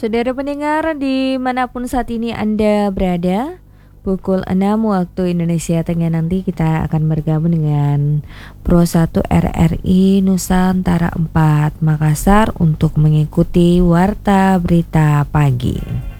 Saudara pendengar dimanapun saat ini Anda berada, pukul 6 waktu Indonesia Tengah nanti kita akan bergabung dengan Pro 1 RRI Nusantara 4 Makassar untuk mengikuti Warta Berita Pagi.